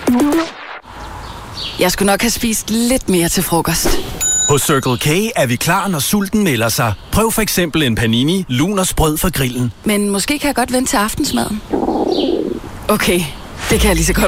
Jeg skulle nok have spist lidt mere til frokost. Hos Circle K er vi klar, når sulten melder sig. Prøv for eksempel en panini, lun og sprød fra grillen. Men måske kan jeg godt vente til aftensmaden. Okay, det kan jeg lige så godt